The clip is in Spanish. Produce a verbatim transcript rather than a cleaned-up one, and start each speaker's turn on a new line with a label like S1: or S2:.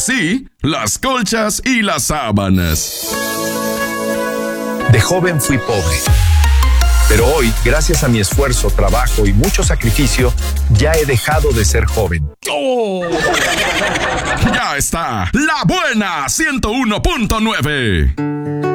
S1: así, las colchas y las sábanas.
S2: De joven fui pobre, pero hoy, gracias a mi esfuerzo, trabajo y mucho sacrificio, ya he dejado de ser joven.
S1: ¡Oh! Ya está, La Buena ciento uno punto nueve.